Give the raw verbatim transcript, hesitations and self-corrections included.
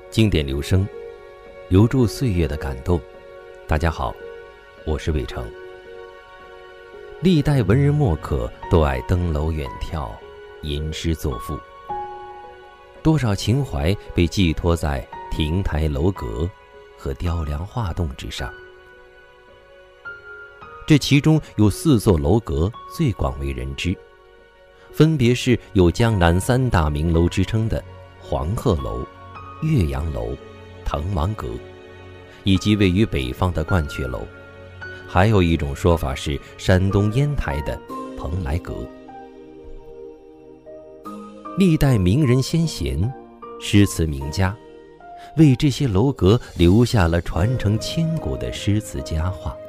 经典留声，留住岁月的感动。大家好，我是伟成。历代文人墨客都爱登楼远眺，吟诗作赋，多少情怀被寄托在亭台楼阁和雕梁画栋之上。这其中有四座楼阁最广为人知，分别是有江南三大名楼之称的黄鹤楼、岳阳楼、滕王阁，以及位于北方的鹳雀楼。还有一种说法是山东烟台的蓬莱阁。历代名人先贤、诗词名家为这些楼阁留下了传承千古的诗词佳话。